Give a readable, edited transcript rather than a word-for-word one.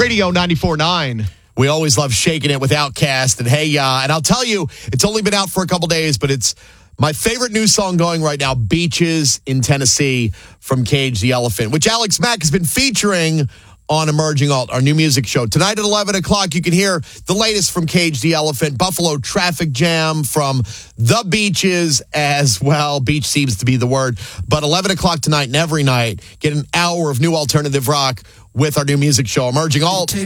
Radio 94.9. We always love shaking it with Outkast. And hey, and I'll tell you, it's only been out for a couple days, but it's my favorite new song going right now, Beaches in Tennessee from Cage the Elephant, which Alex Mack has been featuring on Emerging Alt, our new music show. Tonight at 11 o'clock, you can hear the latest from Cage the Elephant, Buffalo Traffic Jam from The Beaches as well. Beach seems to be the word. But 11 o'clock tonight and every night, get an hour of new alternative rock with our new music show, Emerging Alt.